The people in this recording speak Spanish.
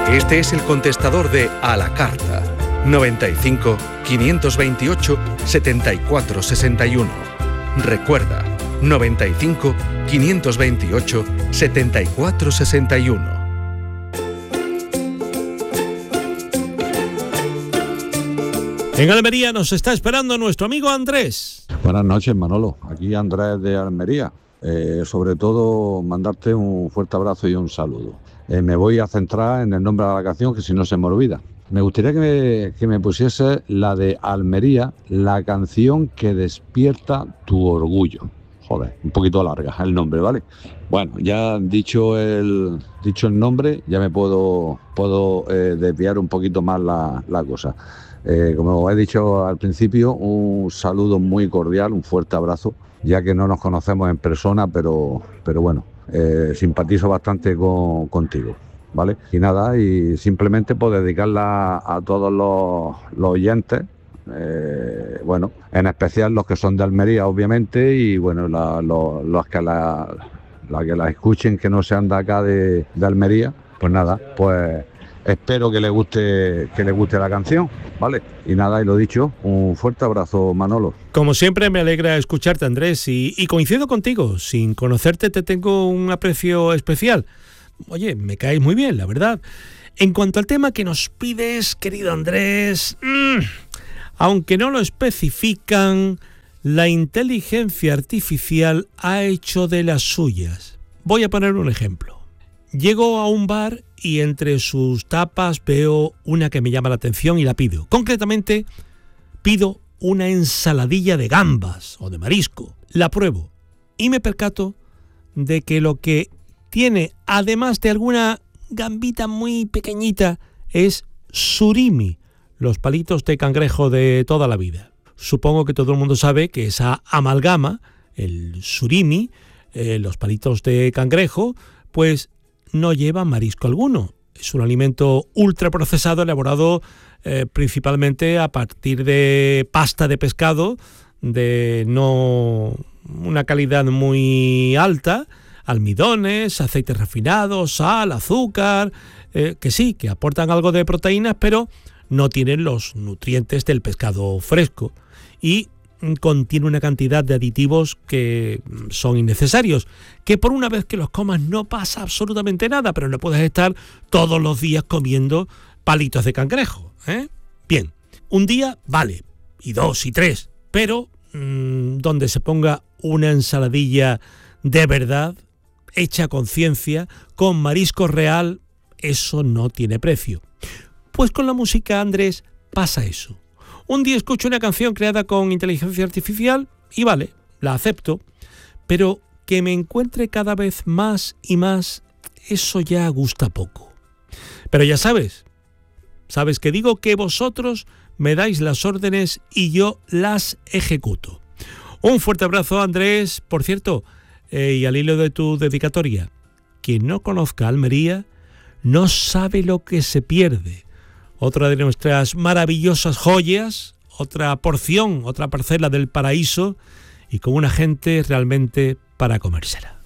Este es el contestador de A la Carta. 95 528 74 61. Recuerda, 95 528 74 61. En Almería nos está esperando nuestro amigo Andrés. Buenas noches, Manolo. Aquí Andrés de Almería. Sobre todo, mandarte un fuerte abrazo y un saludo. Me voy a centrar en el nombre de la canción, que si no se me olvida. Me gustaría que me pusiese la de Almería, la canción que despierta tu orgullo. Joder, un poquito larga el nombre, ¿vale? Bueno, ya dicho el nombre, ya me puedo desviar un poquito más la cosa. Como he dicho al principio, un saludo muy cordial, un fuerte abrazo, ya que no nos conocemos en persona, pero bueno, simpatizo bastante contigo, ¿vale? Y nada, y simplemente pues dedicarla a todos los oyentes, bueno, en especial los que son de Almería, obviamente, y bueno, los que la escuchen que no sean de acá de Almería, pues nada, pues espero que le guste la canción, ¿vale? Y nada, y lo dicho, un fuerte abrazo, Manolo. Como siempre, me alegra escucharte, Andrés, y coincido contigo. Sin conocerte te tengo un aprecio especial. Oye, me caes muy bien, la verdad. En cuanto al tema que nos pides, querido Andrés, aunque no lo especifican, la inteligencia artificial ha hecho de las suyas. Voy a poner un ejemplo. Llego a un bar y entre sus tapas veo una que me llama la atención y la pido. Concretamente, pido una ensaladilla de gambas o de marisco. La pruebo y me percato de que lo que tiene, además de alguna gambita muy pequeñita, es surimi, los palitos de cangrejo de toda la vida. Supongo que todo el mundo sabe que esa amalgama, el surimi, los palitos de cangrejo, pues no lleva marisco alguno. Es un alimento ultraprocesado elaborado principalmente a partir de pasta de pescado de no una calidad muy alta, almidones, aceites refinados, sal, azúcar, que sí, que aportan algo de proteínas, pero no tienen los nutrientes del pescado fresco y contiene una cantidad de aditivos que son innecesarios, que por una vez que los comas no pasa absolutamente nada, pero no puedes estar todos los días comiendo palitos de cangrejo, ¿eh? Bien, un día vale, y 2 y 3, pero donde se ponga una ensaladilla de verdad, hecha con ciencia, con marisco real, eso no tiene precio. Pues con la música, Andrés, pasa eso. Un día escucho una canción creada con inteligencia artificial y vale, la acepto, pero que me encuentre cada vez más y más, eso ya gusta poco. Pero ya sabes que digo que vosotros me dais las órdenes y yo las ejecuto. Un fuerte abrazo, Andrés. Por cierto, y al hilo de tu dedicatoria, quien no conozca Almería no sabe lo que se pierde. Otra de nuestras maravillosas joyas, otra porción, otra parcela del paraíso y con una gente realmente para comérsela.